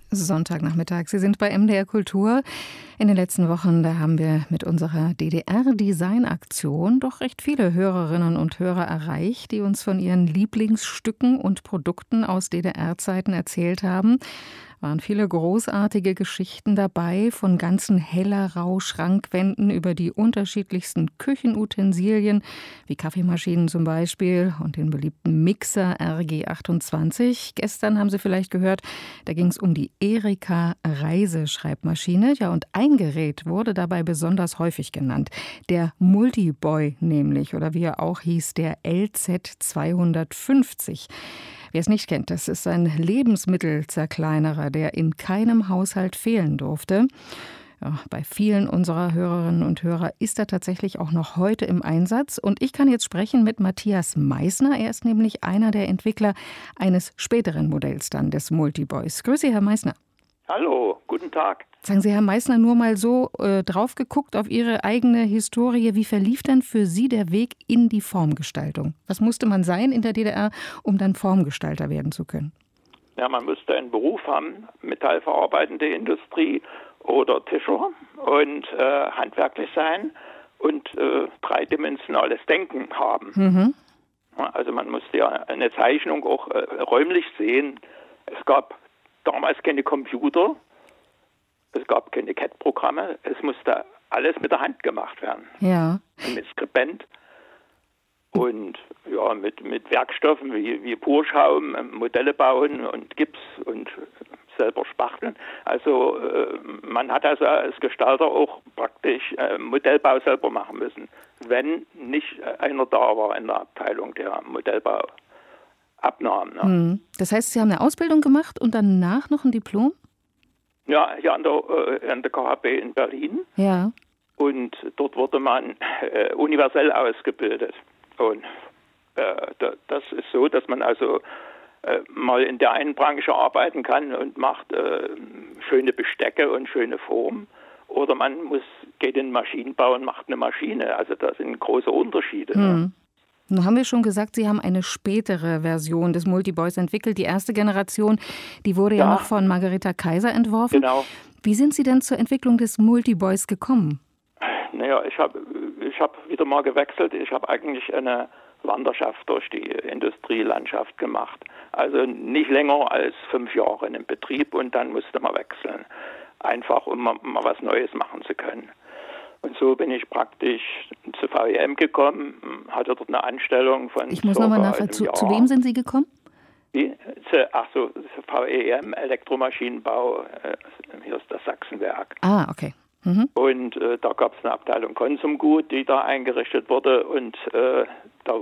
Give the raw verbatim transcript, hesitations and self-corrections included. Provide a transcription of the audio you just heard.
Sonntagnachmittag. Sie sind bei M D R Kultur. In den letzten Wochen, da haben wir mit unserer D D R-Design-Aktion doch recht viele Hörerinnen und Hörer erreicht, die uns von ihren Lieblingsstücken und Produkten aus D D R-Zeiten erzählt haben. Waren viele großartige Geschichten dabei, von ganzen Hellerau-Schrankwänden über die unterschiedlichsten Küchenutensilien, wie Kaffeemaschinen zum Beispiel und den beliebten Mixer R G achtundzwanzig. Gestern haben Sie vielleicht gehört, da ging es um die Erika Reiseschreibmaschine. Ja, und ein Gerät wurde dabei besonders häufig genannt. Der Multiboy nämlich, oder wie er auch hieß, der L Z zweihundertfünfzig. Wer es nicht kennt, das ist ein Lebensmittelzerkleinerer, der in keinem Haushalt fehlen durfte. Ja, bei vielen unserer Hörerinnen und Hörer ist er tatsächlich auch noch heute im Einsatz. Und ich kann jetzt sprechen mit Matthias Meissner. Er ist nämlich einer der Entwickler eines späteren Modells dann des Multiboys. Grüße, Herr Meissner. Hallo, guten Tag. Sagen Sie, Herr Meissner, nur mal so äh, drauf geguckt auf Ihre eigene Historie. Wie verlief denn für Sie der Weg in die Formgestaltung? Was musste man sein in der D D R, um dann Formgestalter werden zu können? Ja, man musste einen Beruf haben, metallverarbeitende Industrie oder Tischer und äh, handwerklich sein und äh, dreidimensionales Denken haben. Mhm. Also man musste ja eine Zeichnung auch äh, räumlich sehen. Es gab damals keine Computer. Es gab keine C A D-Programme. Es musste alles mit der Hand gemacht werden. Ja. Mit Skripent und ja, mit, mit Werkstoffen wie, wie Purschaum, Modelle bauen und Gips und selber spachteln. Also äh, man hat also als Gestalter auch praktisch äh, Modellbau selber machen müssen, wenn nicht einer da war in der Abteilung, der Modellbau abnahm. Ne? Hm. Das heißt, Sie haben eine Ausbildung gemacht und danach noch ein Diplom? Ja, hier an der, äh, an der K H B in Berlin. Ja. Und dort wurde man äh, universell ausgebildet. Und äh, da, das ist so, dass man also äh, mal in der einen Branche arbeiten kann und macht äh, schöne Bestecke und schöne Formen. Oder man muss geht in den Maschinenbau und macht eine Maschine. Also da sind große Unterschiede. Hm. Ne? Nun haben wir schon gesagt, Sie haben eine spätere Version des Multiboys entwickelt. Die erste Generation, die wurde ja, ja noch von Margareta Kaiser entworfen. Genau. Wie sind Sie denn zur Entwicklung des Multiboys gekommen? Naja, ich habe ich hab wieder mal gewechselt. Ich habe eigentlich eine Wanderschaft durch die Industrielandschaft gemacht. Also nicht länger als fünf Jahre in dem Betrieb und dann musste man wechseln. Einfach, um mal, mal was Neues machen zu können. Und so bin ich praktisch zu V E M gekommen, hatte dort eine Anstellung von Ich muss nochmal nachfragen, zu, zu wem sind Sie gekommen? Wie? Ach so, V E M, Elektromaschinenbau, äh, hier ist das Sachsenwerk. Ah, okay. Mhm. Und äh, da gab es eine Abteilung Konsumgut, die da eingerichtet wurde und äh, da